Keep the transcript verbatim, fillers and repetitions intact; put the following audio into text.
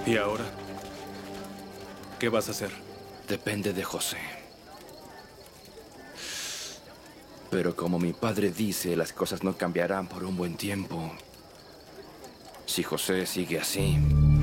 ¿Y ahora? ¿Qué vas a hacer? Depende de José. Pero como mi padre dice, las cosas no cambiarán por un buen tiempo. Si José sigue así...